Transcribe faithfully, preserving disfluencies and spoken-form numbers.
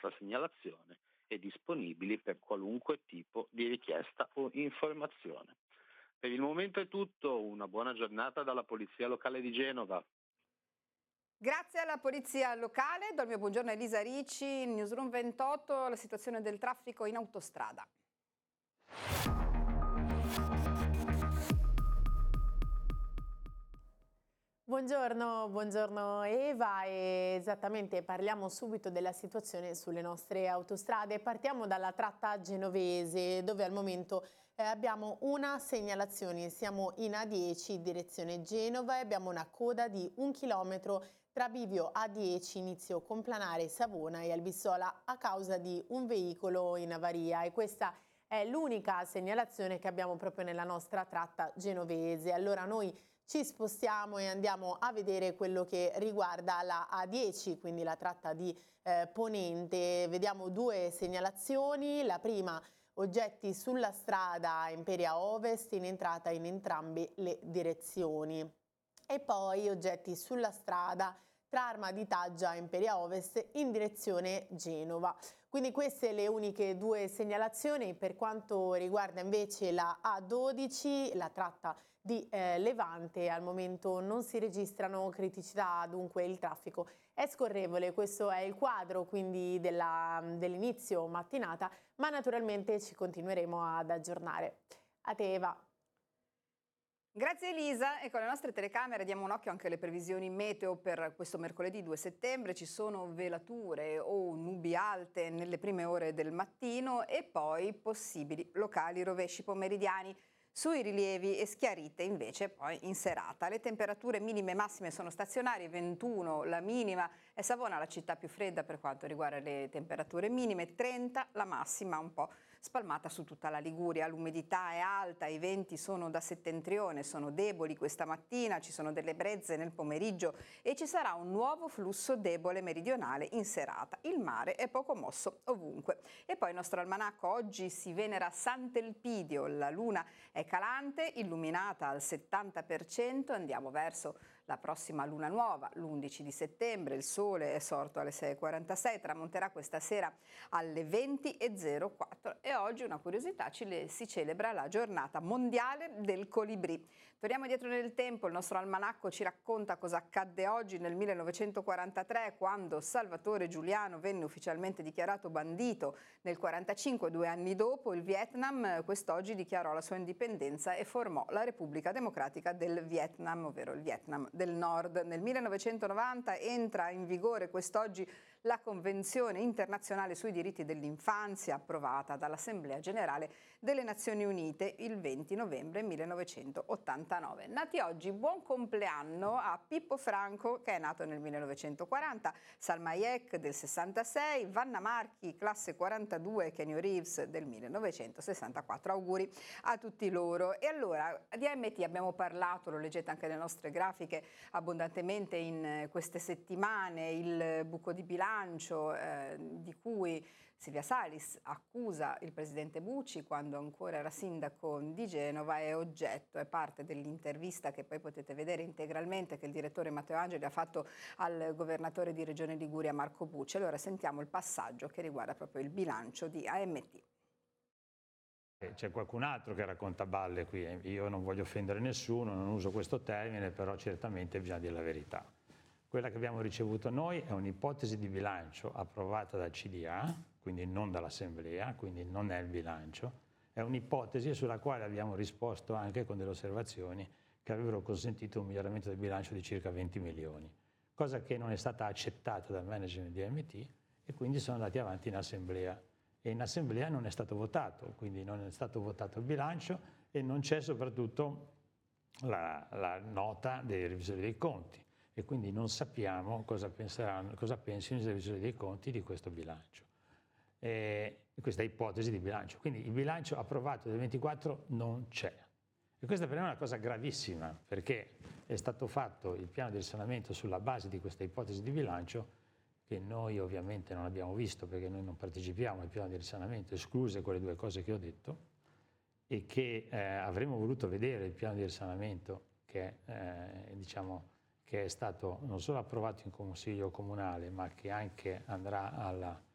nostra segnalazione e disponibili per qualunque tipo di richiesta o informazione. Per il momento è tutto, una buona giornata dalla Polizia Locale di Genova. Grazie alla Polizia Locale, do il mio buongiorno a Elisa Ricci, Newsroom ventotto, la situazione del traffico in autostrada. Buongiorno, buongiorno Eva, e esattamente parliamo subito della situazione sulle nostre autostrade. Partiamo dalla tratta genovese, dove al momento eh, abbiamo una segnalazione. Siamo in A dieci direzione Genova e abbiamo una coda di un chilometro tra bivio A dieci inizio Complanare Savona e Albissola a causa di un veicolo in avaria, e questa è l'unica segnalazione che abbiamo proprio nella nostra tratta genovese. Allora noi ci spostiamo e andiamo a vedere quello che riguarda la A dieci, quindi la tratta di eh, Ponente. Vediamo due segnalazioni. La prima, oggetti sulla strada Imperia Ovest in entrata in entrambe le direzioni. E poi oggetti sulla strada tra Arma di Taggia e Imperia Ovest in direzione Genova. Quindi queste le uniche due segnalazioni. Per quanto riguarda invece la A dodici, la tratta di eh, Levante, al momento non si registrano criticità, dunque il traffico è scorrevole. Questo è il quadro quindi dell'inizio mattinata, ma naturalmente ci continueremo ad aggiornare. A te Eva. Grazie Elisa, e con le nostre telecamere diamo un occhio anche alle previsioni meteo per questo mercoledì due settembre. Ci sono velature o nubi alte nelle prime ore del mattino e poi possibili locali rovesci pomeridiani sui rilievi e schiarite invece poi in serata. Le temperature minime e massime sono stazionarie, ventuno la minima, è Savona la città più fredda per quanto riguarda le temperature minime, trenta la massima, un po' spalmata su tutta la Liguria. L'umidità è alta, i venti sono da settentrione, sono deboli questa mattina, ci sono delle brezze nel pomeriggio e ci sarà un nuovo flusso debole meridionale in serata. Il mare è poco mosso ovunque. E poi il nostro almanacco: oggi si venera Sant'Elpidio, la luna è calante, illuminata al settanta per cento, andiamo verso la prossima luna nuova, l'undici di settembre, il sole è sorto alle sei e quarantasei, tramonterà questa sera alle venti e zero quattro e oggi, una curiosità, si celebra la giornata mondiale del colibrì. Torniamo dietro nel tempo, il nostro almanacco ci racconta cosa accadde oggi nel millenovecentoquarantatré, quando Salvatore Giuliano venne ufficialmente dichiarato bandito. Nel quarantacinque, due anni dopo, il Vietnam quest'oggi dichiarò la sua indipendenza e formò la Repubblica Democratica del Vietnam, ovvero il Vietnam del Nord. Nel millenovecentonovanta entra in vigore quest'oggi la Convenzione internazionale sui diritti dell'infanzia, approvata dall'Assemblea Generale delle Nazioni Unite il venti novembre millenovecentottantanove. Nati oggi, buon compleanno a Pippo Franco, che è nato nel millenovecentoquaranta, Salma Hayek del sessantasei, Vanna Marchi, classe quarantadue, Keanu Reeves del millenovecentosessantaquattro. Auguri a tutti loro. E allora, di A M T abbiamo parlato, lo leggete anche nelle nostre grafiche, abbondantemente in queste settimane. Il buco di bilancio eh, di cui Silvia Salis accusa il presidente Bucci quando ancora era sindaco di Genova è oggetto, è parte dell'intervista che poi potete vedere integralmente che il direttore Matteo Angeli ha fatto al governatore di Regione Liguria Marco Bucci. Allora sentiamo il passaggio che riguarda proprio il bilancio di A M T. C'è qualcun altro che racconta balle qui, io non voglio offendere nessuno, non uso questo termine, però certamente bisogna dire la verità. Quella che abbiamo ricevuto noi è un'ipotesi di bilancio approvata dal C D A, quindi non dall'Assemblea, quindi non è il bilancio, è un'ipotesi sulla quale abbiamo risposto anche con delle osservazioni che avrebbero consentito un miglioramento del bilancio di circa venti milioni, cosa che non è stata accettata dal management di A M T e quindi sono andati avanti in Assemblea. E in Assemblea non è stato votato, quindi non è stato votato il bilancio e non c'è soprattutto la, la nota dei revisori dei conti. E quindi non sappiamo cosa, penseranno, cosa pensino i revisori dei conti di questo bilancio, e questa ipotesi di bilancio. Quindi il bilancio approvato del ventiquattro non c'è. E questa per me è una cosa gravissima, perché è stato fatto il piano di risanamento sulla base di questa ipotesi di bilancio, che noi ovviamente non abbiamo visto perché noi non partecipiamo al piano di risanamento, escluse quelle due cose che ho detto, e che eh, avremmo voluto vedere il piano di risanamento che eh, diciamo, che è stato non solo approvato in Consiglio Comunale, ma che anche andrà alla,